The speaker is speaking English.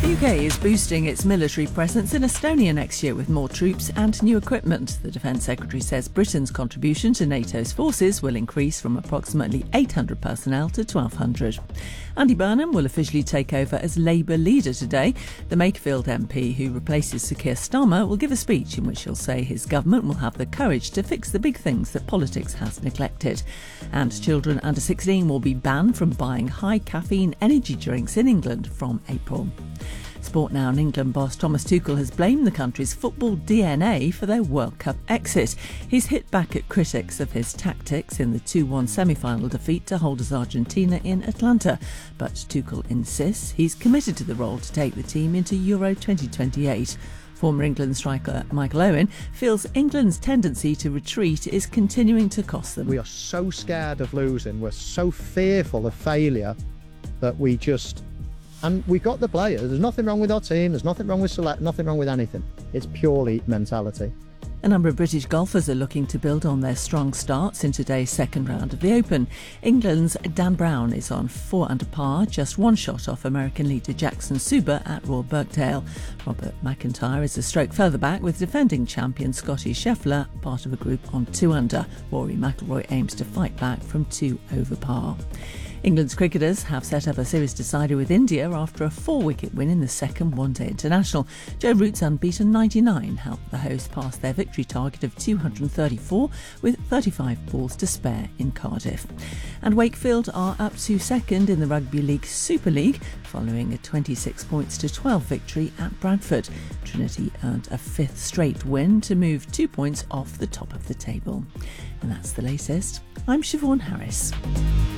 The UK is boosting its military presence in Estonia next year with more troops and new equipment. The Defence Secretary says Britain's contribution to NATO's forces will increase from approximately 800 personnel to 1,200. Andy Burnham will officially take over as Labour leader today. The Makerfield MP, who replaces Sir Keir Starmer, will give a speech in which he'll say his government will have the courage to fix the big things that politics has neglected. And children under 16 will be banned from buying high-caffeine energy drinks in England from April. Sport now. England boss Thomas Tuchel has blamed the country's football DNA for their World Cup exit. He's hit back at critics of his tactics in the 2-1 semi-final defeat to holders Argentina in Atlanta. But Tuchel insists he's committed to the role to take the team into Euro 2028. Former England striker Michael Owen feels England's tendency to retreat is continuing to cost them. We are so scared of losing, we're so fearful of failure that we just... And we've got the players. There's nothing wrong with our team. There's nothing wrong with select. Nothing wrong with anything. It's purely mentality. A number of British golfers are looking to build on their strong starts in today's second round of the Open. England's Dan Brown is on 4 under par, just one shot off American leader Jackson Suber at Royal Birkdale. Robert McIntyre is a stroke further back with defending champion Scotty Scheffler part of a group on 2 under. Rory McIlroy aims to fight back from 2 over par. England's cricketers have set up a series decider with India after a 4-wicket win in the second one-day international. Joe Root's unbeaten 99 helped the hosts pass their victory target of 234 with 35 balls to spare in Cardiff. And Wakefield are up to second in the Rugby League Super League following a 26 points to 12 victory at Bradford. Trinity earned a 5th straight win to move 2 points off the top of the table. And that's the latest. I'm Siobhan Harris.